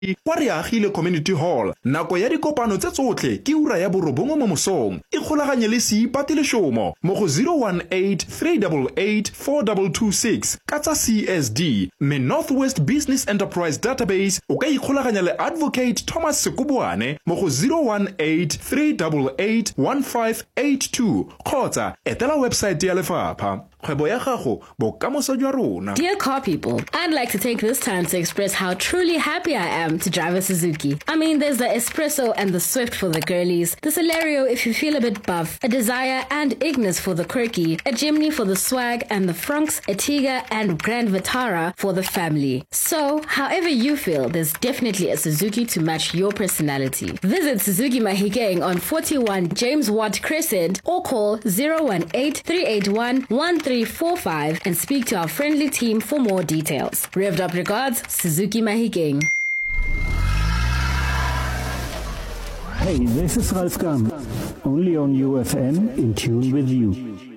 kwa Reagile Community Hall. Nako ya dikopano tse tsotlhe ke ura ya borobongwe mo mosong. Ikgolaganye le Seipati Leshomo mo go 018-388-4226 ka tsa CSD. Me Northwest Business Enterprise Database o ka ikgolaganya le Advocate Thomas Sekubwane mo go 018-388-1582 kgotsa etela website ya lefapha. Kgwebo ya gago bokamoso jwa rona. Dear car people, I'd like to take this time to express how truly happy I am to drive a Suzuki. I mean, there's the Espresso and the Swift for the girlies, the Celerio if you feel a bit buff, a Desire and Ignis for the quirky, a Jimny for the swag, and the Franks, Etiga, and Grand Vitara for the family. So, however you feel, there's definitely a Suzuki to match your personality. Visit Suzuki Mahikeng on 41 James Watt Crescent or call 018-381-1345 and speak to our friendly team for more details. Revved up regards, Suzuki Mahikeng. Hey, this is Ralf Gam, only on UFM, in tune with you.